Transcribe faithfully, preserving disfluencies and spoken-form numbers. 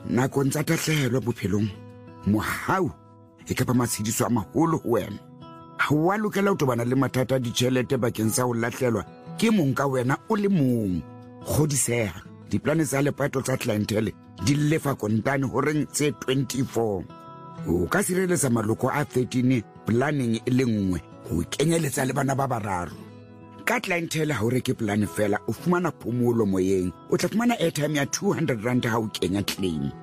nakong tsa tahlehelo bophelong mohau e ka ba matshediso a maholo ho wena. Ha wa lokela ho tobana le mathata a ditjhelete bakeng sa ho lahlelwa ke mong ka wena o le mong. Kgodiseha, diplane tsa lepato tsa clientele di lefa kontane horeng tse twenty-four. O ka sireletsa maloko a thirteen planning e le nngwe ho kenyeletsa le bana ba bararo. Ka clientele ha o reke plane fela o fumana phomolo moyeng, o tla fumana airtime ya two hundred rand ha o kenya claim.